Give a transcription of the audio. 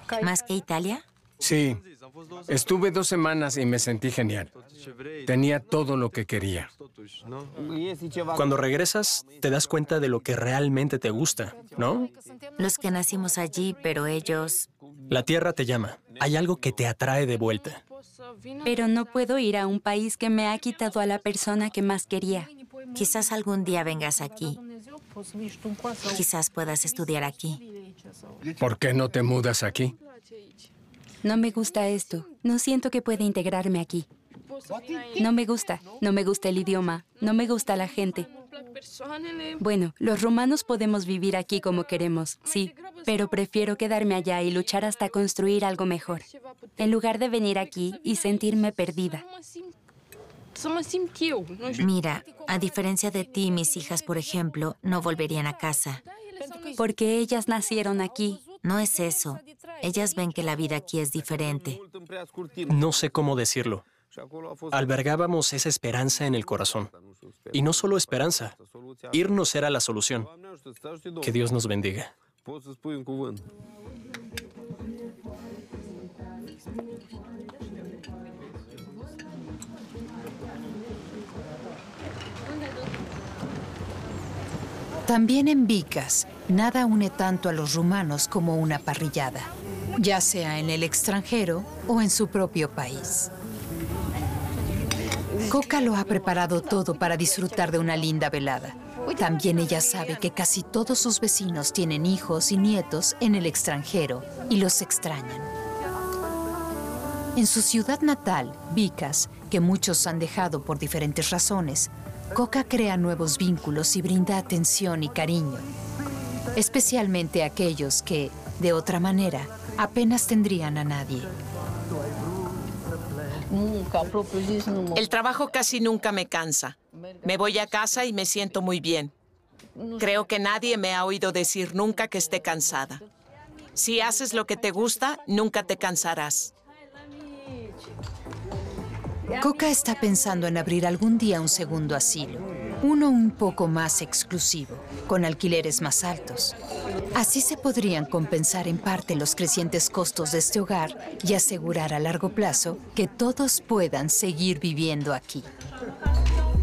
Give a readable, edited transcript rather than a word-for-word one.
¿Más que Italia? Sí. Estuve 2 semanas y me sentí genial. Tenía todo lo que quería. Cuando regresas, te das cuenta de lo que realmente te gusta, ¿no? Los que nacimos allí, pero ellos... La tierra te llama. Hay algo que te atrae de vuelta. Pero no puedo ir a un país que me ha quitado a la persona que más quería. Quizás algún día vengas aquí. Quizás puedas estudiar aquí. ¿Por qué no te mudas aquí? No me gusta esto. No siento que pueda integrarme aquí. No me gusta. No me gusta el idioma. No me gusta la gente. Bueno, los rumanos podemos vivir aquí como queremos, sí, pero prefiero quedarme allá y luchar hasta construir algo mejor, en lugar de venir aquí y sentirme perdida. Mira, a diferencia de ti, mis hijas, por ejemplo, no volverían a casa. Porque ellas nacieron aquí. No es eso. Ellas ven que la vida aquí es diferente. No sé cómo decirlo. Albergábamos esa esperanza en el corazón. Y no solo esperanza. Irnos era la solución. Que Dios nos bendiga. También en Vicas, nada une tanto a los rumanos como una parrillada, ya sea en el extranjero o en su propio país. Coca lo ha preparado todo para disfrutar de una linda velada. También ella sabe que casi todos sus vecinos tienen hijos y nietos en el extranjero y los extrañan. En su ciudad natal, Vicas, que muchos han dejado por diferentes razones, Coca crea nuevos vínculos y brinda atención y cariño, especialmente a aquellos que, de otra manera, apenas tendrían a nadie. El trabajo casi nunca me cansa. Me voy a casa y me siento muy bien. Creo que nadie me ha oído decir nunca que esté cansada. Si haces lo que te gusta, nunca te cansarás. Coca está pensando en abrir algún día un segundo asilo, uno un poco más exclusivo, con alquileres más altos. Así se podrían compensar en parte los crecientes costos de este hogar y asegurar a largo plazo que todos puedan seguir viviendo aquí.